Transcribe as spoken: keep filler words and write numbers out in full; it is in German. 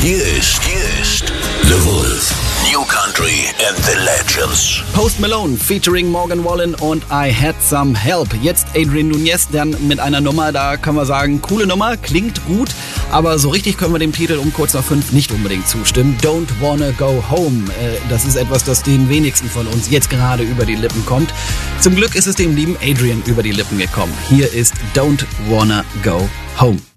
Hier ist, hier ist The Wolf. New Country and the Legends. Post Malone featuring Morgan Wallen und I Had Some Help. Jetzt Adrian Nunez dann mit einer Nummer, da kann man sagen, coole Nummer, klingt gut, aber so richtig können wir dem Titel um kurz nach fünf nicht unbedingt zustimmen. Don't Wanna Go Home. Das ist etwas, das den wenigsten von uns jetzt gerade über die Lippen kommt. Zum Glück ist es dem lieben Adrian über die Lippen gekommen. Hier ist Don't Wanna Go Home.